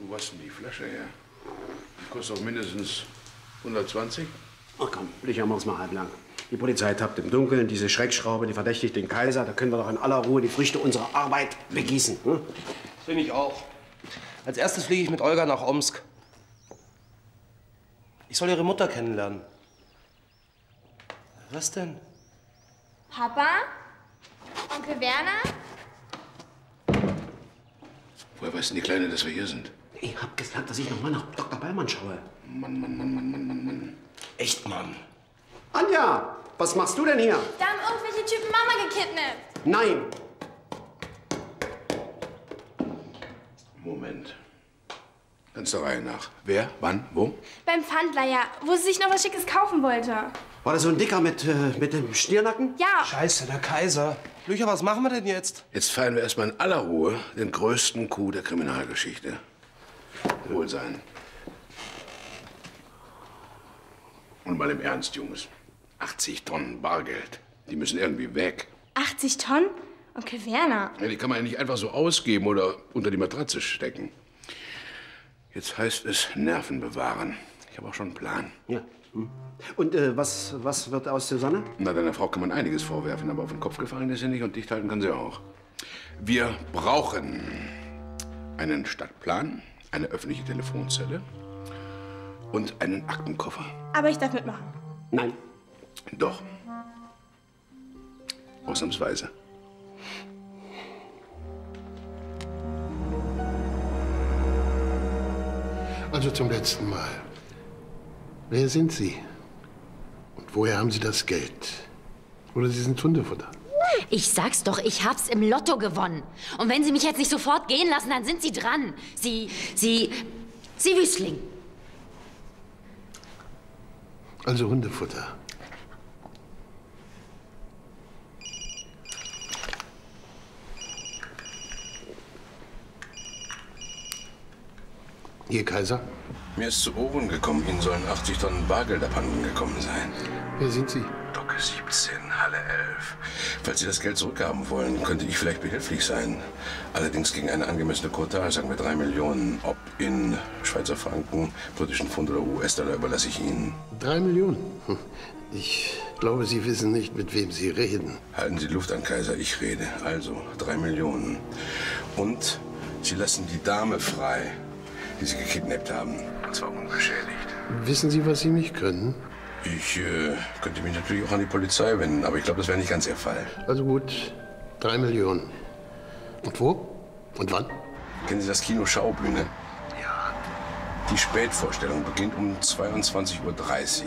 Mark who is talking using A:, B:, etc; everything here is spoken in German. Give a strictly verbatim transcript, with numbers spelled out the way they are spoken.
A: Wo hast denn die Flasche her? Die kostet doch mindestens hundertzwanzig.
B: Ach komm, Licher, mach's mal halblang. Die Polizei tappt im Dunkeln, diese Schreckschraube, die verdächtigt den Kaiser. Da können wir doch in aller Ruhe die Früchte unserer Arbeit begießen. Hm?
C: Das finde ich auch. Als erstes fliege ich mit Olga nach Omsk. Ich soll ihre Mutter kennenlernen. Was denn?
D: Papa? Onkel Werner?
A: Woher weiß denn die Kleine, dass wir hier sind?
B: Ich hab gesagt, dass ich noch mal nach Doktor Ballmann schaue.
A: Mann, Mann, Mann, Mann, Mann, Mann, Mann.
C: Echt, Mann?
B: Anja, was machst du denn hier?
D: Da haben irgendwelche Typen Mama gekidnappt.
B: Nein.
A: Moment. Ganz der Reihe nach. Wer, wann, wo?
D: Beim Pfandleiher, wo sie sich noch was Schickes kaufen wollte.
B: War das so ein Dicker mit, äh, mit dem Stirnacken?
D: Ja.
C: Scheiße, der Kaiser. Lücher, was machen wir denn jetzt?
A: Jetzt feiern wir erstmal in aller Ruhe den größten Coup der Kriminalgeschichte. Wohlsein. Und mal im Ernst, Jungs. achtzig Tonnen Bargeld. Die müssen irgendwie weg.
D: achtzig Tonnen? Onkel Werner.
A: Ja, die kann man ja nicht einfach so ausgeben oder unter die Matratze stecken. Jetzt heißt es Nerven bewahren. Ich habe auch schon einen Plan.
B: Ja. Hm. Und äh, was, was wird aus Susanne?
A: Na, deiner Frau kann man einiges vorwerfen, aber auf den Kopf gefallen ist sie nicht und dicht halten kann sie auch. Wir brauchen einen Stadtplan, eine öffentliche Telefonzelle und einen Aktenkoffer.
D: Aber ich darf mitmachen.
B: Nein.
A: Doch. Ausnahmsweise.
E: Also zum letzten Mal. Wer sind Sie? Und woher haben Sie das Geld? Oder Sie sind Hundefutter?
F: Ich sag's doch, ich hab's im Lotto gewonnen. Und wenn Sie mich jetzt nicht sofort gehen lassen, dann sind Sie dran. Sie, Sie, Sie Wüstling.
E: Also Hundefutter. Hier, Kaiser.
A: Mir ist zu Ohren gekommen, Ihnen sollen achtzig Tonnen Bargeld abhanden gekommen sein.
E: Wer sind Sie?
A: Docke siebzehn, Halle elf. Falls Sie das Geld zurückhaben wollen, könnte ich vielleicht behilflich sein. Allerdings gegen eine angemessene Quote, sagen wir drei Millionen. Ob in Schweizer Franken, britischen Pfund oder U S-Dollar, überlasse ich Ihnen.
E: Drei Millionen? Hm. Ich glaube, Sie wissen nicht, mit wem Sie reden.
A: Halten Sie Luft an, Kaiser, ich rede. Also, drei Millionen. Und Sie lassen die Dame frei, die Sie gekidnappt haben. Und zwar unbeschädigt.
E: Wissen Sie, was Sie nicht können?
A: Ich äh, könnte mich natürlich auch an die Polizei wenden, aber ich glaube, das wäre nicht ganz Ihr Fall.
E: Also gut, drei Millionen. Und wo? Und wann?
A: Kennen Sie das Kino Schaubühne? Ja. Die Spätvorstellung beginnt um zweiundzwanzig Uhr dreißig.